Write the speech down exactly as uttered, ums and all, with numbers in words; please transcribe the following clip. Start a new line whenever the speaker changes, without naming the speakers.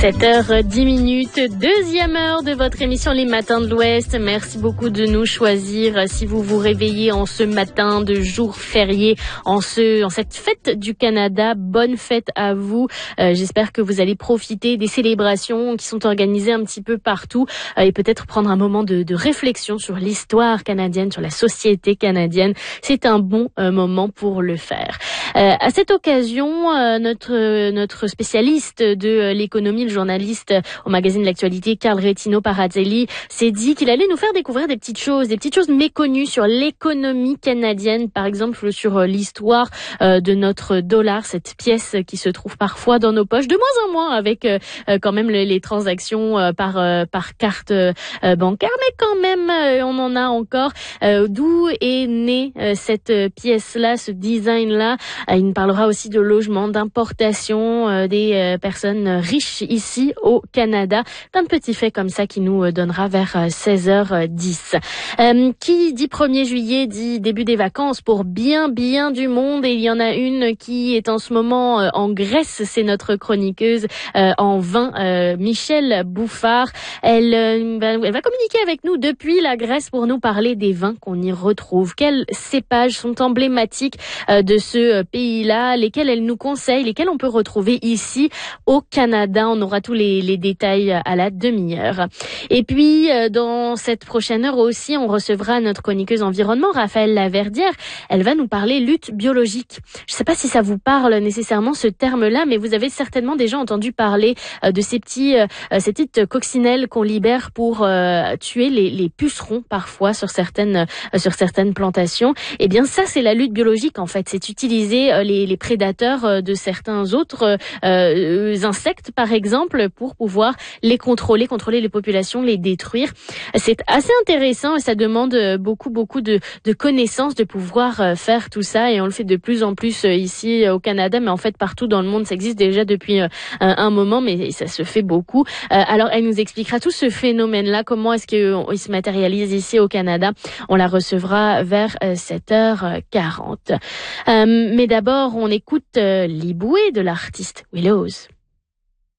sept heures dix minutes, deuxième heure de votre émission Les Matins de l'Ouest. Merci beaucoup de nous choisir. Si vous vous réveillez en ce matin de jour férié, en ce, en cette fête du Canada, bonne fête à vous. Euh, j'espère que vous allez profiter des célébrations qui sont organisées un petit peu partout euh, et peut-être prendre un moment de, de réflexion sur l'histoire canadienne, sur la société canadienne. C'est un bon euh, moment pour le faire. Euh, à cette occasion, euh, notre notre spécialiste de l'économie, le journaliste au magazine de l'actualité, Carl Retino Parazzelli, s'est dit qu'il allait nous faire découvrir des petites choses, des petites choses méconnues sur l'économie canadienne, par exemple sur l'histoire euh, de notre dollar, cette pièce qui se trouve parfois dans nos poches, de moins en moins avec euh, quand même les, les transactions euh, par euh, par carte euh, bancaire, mais quand même euh, on en a encore. Euh, d'où est née euh, cette pièce-là, ce design-là? Euh, il nous parlera aussi de logement, d'importation euh, des euh, personnes riches ici au Canada. Plein de petits faits comme ça qui nous donnera vers seize heures dix. Euh, qui dit premier juillet dit début des vacances pour bien bien du monde, et il y en a une qui est en ce moment euh, en Grèce. C'est notre chroniqueuse euh, en vin, euh, Michèle Bouffard. Elle, euh, va, elle va communiquer avec nous depuis la Grèce pour nous parler des vins qu'on y retrouve. Quels cépages sont emblématiques euh, de ce pays-là, lesquels elle nous conseille, lesquels on peut retrouver ici au Canada. On aura tous les, les détails à la demi-heure. Et puis, euh, dans cette prochaine heure aussi, on recevra notre chroniqueuse environnement, Raphaël Laverdière. Elle va nous parler lutte biologique. Je ne sais pas si ça vous parle nécessairement, ce terme-là, mais vous avez certainement déjà entendu parler euh, de ces petits, euh, ces petites coccinelles qu'on libère pour euh, tuer les, les pucerons parfois sur certaines, euh, sur certaines plantations. Eh bien, ça, c'est la lutte biologique, en fait. C'est utiliser euh, les, les prédateurs euh, de certains autres euh, insectes, par exemple, pour pouvoir les contrôler, contrôler les populations, les détruire. C'est assez intéressant et ça demande beaucoup, beaucoup de, de connaissances de pouvoir faire tout ça, et on le fait de plus en plus ici au Canada, mais en fait partout dans le monde. Ça existe déjà depuis un moment, mais ça se fait beaucoup. Alors elle nous expliquera tout ce phénomène-là, comment est-ce qu'il se matérialise ici au Canada. On la recevra vers sept heures quarante. Mais d'abord, on écoute Liboué de l'artiste Willows.